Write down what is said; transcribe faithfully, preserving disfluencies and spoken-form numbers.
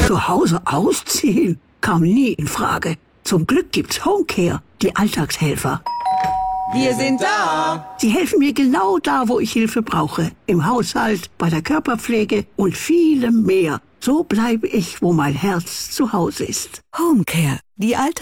Zu Hause ausziehen kam nie in Frage. Zum Glück gibt's Homecare, die Alltagshelfer. Wir sind da. Sie helfen mir genau da, wo ich Hilfe brauche. Im Haushalt, bei der Körperpflege und vielem mehr. So bleibe ich, wo mein Herz zu Hause ist. Homecare, die Alltagshelfer.